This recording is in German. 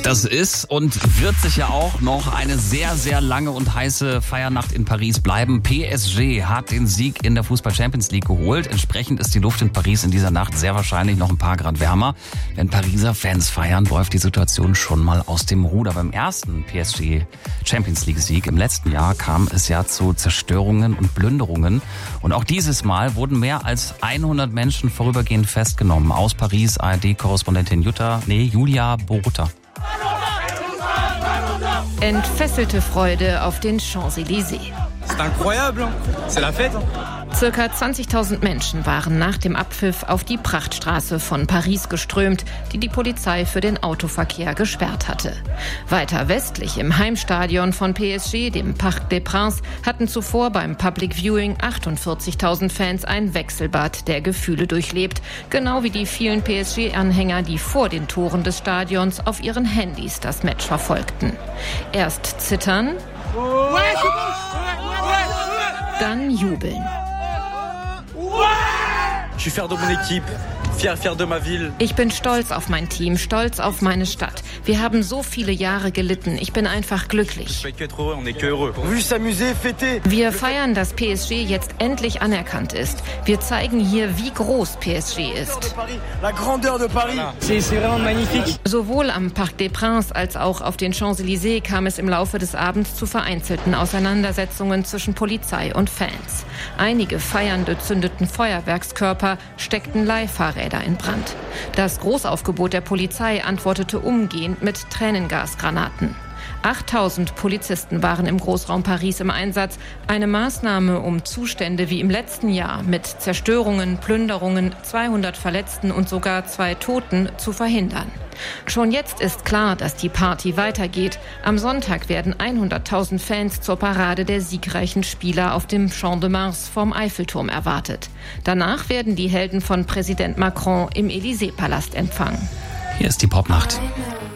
Das ist und wird sicher auch noch eine sehr, sehr lange und heiße Feiernacht in Paris bleiben. PSG hat den Sieg in der Fußball-Champions League geholt. Entsprechend ist die Luft in Paris in dieser Nacht sehr wahrscheinlich noch ein paar Grad wärmer. Wenn Pariser Fans feiern, läuft die Situation schon mal aus dem Ruder. Beim ersten PSG-Champions League-Sieg im letzten Jahr kam es ja zu Zerstörungen und Plünderungen. Und auch dieses Mal wurden mehr als 100 Menschen vorübergehend festgenommen. Aus Paris, ARD-Korrespondentin Julia Boruta. Entfesselte Freude auf den Champs-Élysées. C'est incroyable, c'est la fête. Circa 20.000 Menschen waren nach dem Abpfiff auf die Prachtstraße von Paris geströmt, die die Polizei für den Autoverkehr gesperrt hatte. Weiter westlich im Heimstadion von PSG, dem Parc des Princes, hatten zuvor beim Public Viewing 48.000 Fans ein Wechselbad der Gefühle durchlebt. Genau wie die vielen PSG-Anhänger, die vor den Toren des Stadions auf ihren Handys das Match verfolgten. Erst zittern, dann jubeln. Je suis fier de mon équipe, fier de ma ville. Ich bin stolz auf mein Team, stolz auf meine Stadt. Wir haben so viele Jahre gelitten. Ich bin einfach glücklich. Wir feiern, dass PSG jetzt endlich anerkannt ist. Wir zeigen hier, wie groß PSG ist. Sowohl am Parc des Princes als auch auf den Champs-Élysées kam es im Laufe des Abends zu vereinzelten Auseinandersetzungen zwischen Polizei und Fans. Einige Feiernde zündeten Feuerwerkskörper, steckten Leihfahrräder in Brand. Das Großaufgebot der Polizei antwortete umgehend mit Tränengasgranaten. 8.000 Polizisten waren im Großraum Paris im Einsatz. Eine Maßnahme, um Zustände wie im letzten Jahr mit Zerstörungen, Plünderungen, 200 Verletzten und sogar 2 Toten zu verhindern. Schon jetzt ist klar, dass die Party weitergeht. Am Sonntag werden 100.000 Fans zur Parade der siegreichen Spieler auf dem Champ de Mars vom Eiffelturm erwartet. Danach werden die Helden von Präsident Macron im Élysée-Palast empfangen. Hier ist die Popnacht.